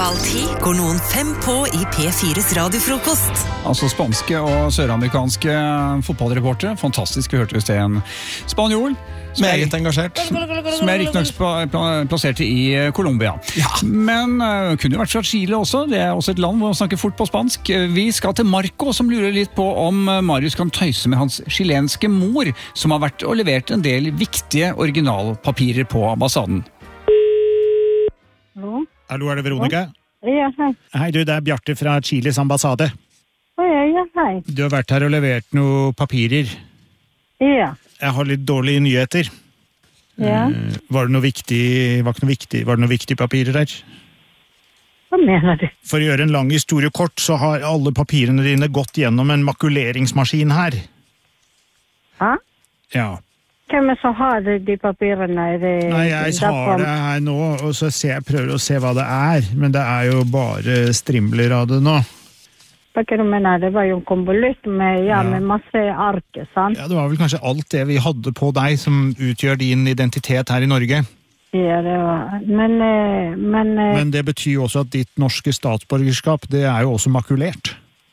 09:30 går noen 5 på i P4s radiofrokost. Altså spanske og søramerikanske fotballreportere. Fantastisk, vi hørte just det en spanjol. Meget engasjert. Som er riktignok plassert i Colombia. Ja. Men kunne jo vært fra Chile også. Det er også et land hvor man snakker fort på spansk. Vi skal til Marco, som lurer litt på om Marius kan tøyse med hans chilenske mor, som har vært og levert en del viktige originalpapirer på ambassaden. Hallo, er det Veronica? Ja, hei. Hei du, det er Bjarte fra Chiles ambassade. Ja, hei. Du har vært her og levert noen papirer. Ja. Jeg har litt dårlige nyheter. Ja. Var det noe viktige papirer der? Hva mener du? For å gjøre en lang historie kort, så har alle papirene dine gått gjennom en makuleringsmaskin her. Hæ? Ja. Hvem er som har de papirene? Nei, jeg har det her nå, og så prøver å se hva det er, men det er jo bare strimler av det nå. Hva du mener? Det var jo en konvolutt med masse ark, sant? Ja, det var vel kanskje alt det vi hadde på deg som utgjør din identitet her i Norge. Ja, det var... Men det betyr jo også at ditt norske statsborgerskap, det er jo også makulert.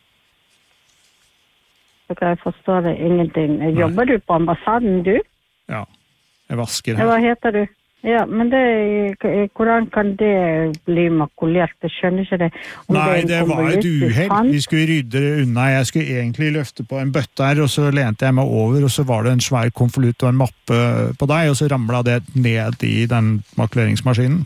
Jeg forstår det ingenting. Jobber du på ambassaden, du? Ja, jeg vasker her. Hva heter du? Ja, men hvordan kan det bli makulert? Jeg skjønner ikke det. Nei, det var et uheld. Vi skulle rydde det unna. Jeg skulle egentlig løfte på en bøtte her, og så lente jeg meg over, og så var det en svær konvolutt og en mappe på deg, og så ramlet det ned i den makuleringsmaskinen.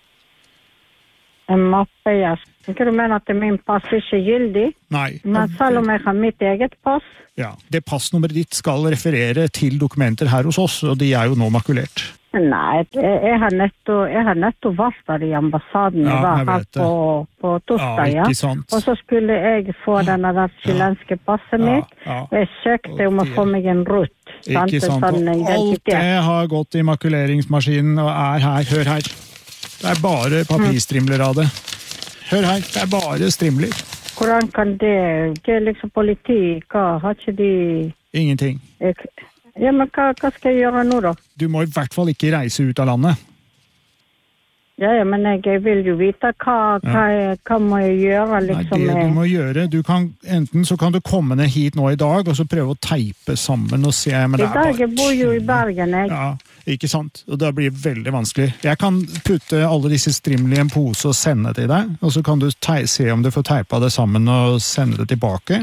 En mappe, ja. Kan du mene at min pass ikke er gyldig? Nei. Men selv om jeg har mitt eget pass? Ja, det passnummeret ditt skal referere til dokumenter her hos oss, og de er jo nå makulert. Nei, jeg har nettopp vært der i ambassaden. Jeg var her på torsdag, ja. Ikke sant. Og så skulle jeg få denne der chilenske passet mitt. Jeg søkte om å få meg en rutt. Ikke sant, og alt det har gått i makuleringsmaskinen og er her. Hør her. Det er bare papirstrimler av det. Hør her, det er bare strimler. Hvordan kan det? Det er liksom politi. Hva har ikke de... Ingenting. Ja, men hva skal jeg gjøre nå da? Du må i hvert fall ikke reise ut av landet. Ja, men jeg vil jo vite hva må jeg gjøre liksom. Nei, det du må gjøre, enten så kan du komme ned hit nå i dag, og så prøve å teipe sammen og se, men det er bare... Jeg bor jo i Bergen, jeg. Ja, ikke sant? Og det blir veldig vanskelig. Jeg kan putte alle disse strimlene i en pose og sende til deg, og så kan du se om du får teipa det sammen og sende det tilbake.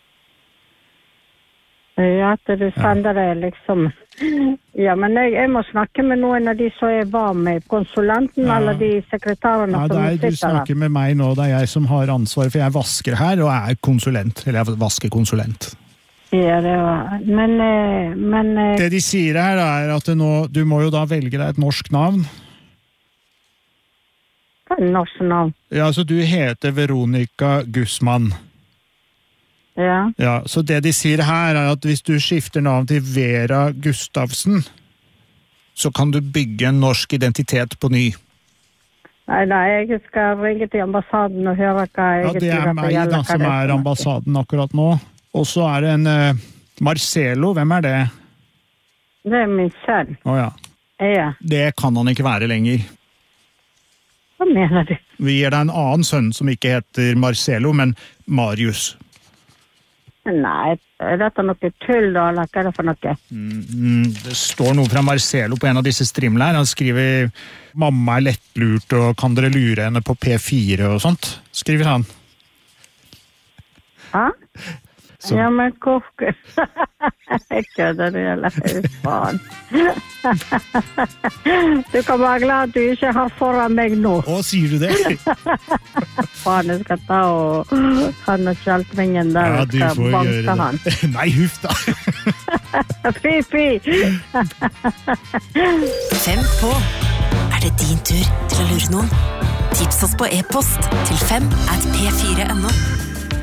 Ja, at du sender det liksom... Ja, men jeg må snakke med noen av de som jeg var med, konsulenten eller de sekretærene som sitter der. Du snakker med meg nå, det er jeg som har ansvar, for jeg vasker her og er konsulent, eller jeg vasker konsulent. Ja, det var... Men det de sier her er at du må jo da velge deg et norsk navn. Hva er norsk navn? Ja, så du heter Veronica Guzman. Ja. Ja, så det de sier her er at hvis du skifter navn til Vera Gustavsen, så kan du bygge en norsk identitet på ny. Nei, jeg skal ringe til ambassaden og høre hva jeg... Ja, det er meg da, som er ambassaden akkurat nå. Og så er det en Marcelo, hvem er det? Det er min sønn. Åja. Ja. Det kan han ikke være lenger. Hva mener du? Vi gir deg en annen sønn som ikke heter Marcelo, men Marius. Nei, er dette noe tull da, eller hva er det for noe? Det står noe fra Marcelo på en av disse strimlene her. Han skriver, mamma er lettlurt, og kan dere lure henne på P4 og sånt, skriver han. Hæ? Så. Ja, men hvorfor? Jeg kødder det, eller faen. Du kan være glad at du ikke har foran meg nå. Å, sier du det? Faen, jeg skal ta og han og kjeltringen der. Ja, du får gjøre det. Han. Nei, huff da. Fy. 5 på. Er det din tur til å lure noen? Tips oss på e-post til 5@p4.no.